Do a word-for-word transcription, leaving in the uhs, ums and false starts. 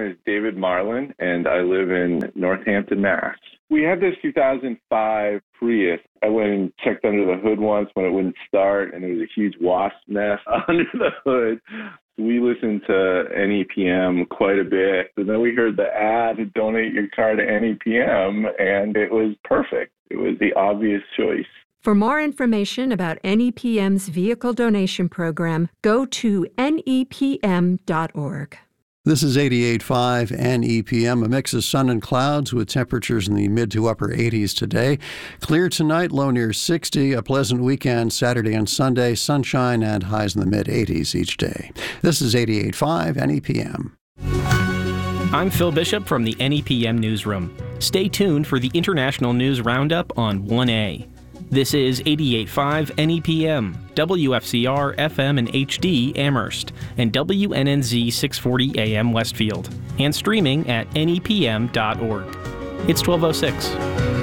is David Marlin, and I live in Northampton, Mass. We had this two thousand five Prius. I went and checked under the hood once when it wouldn't start, and there was a huge wasp nest under the hood. We listened to N E P M quite a bit, and then we heard the ad to donate your car to N E P M, and it was perfect. It was the obvious choice. For more information about N E P M's vehicle donation program, go to N E P M dot org. This is eighty-eight point five N E P M, a mix of sun and clouds with temperatures in the mid to upper eighties today. Clear tonight, low near sixty. A pleasant weekend, Saturday and Sunday, sunshine and highs in the mid eighties each day. This is eighty-eight point five N E P M. I'm Phil Bishop from the N E P M Newsroom. Stay tuned for the International News Roundup on one A. This is eighty-eight point five N E P M, W F C R F M and H D Amherst, and W N N Z six forty A M Westfield, and streaming at N E P M dot org. It's twelve oh six.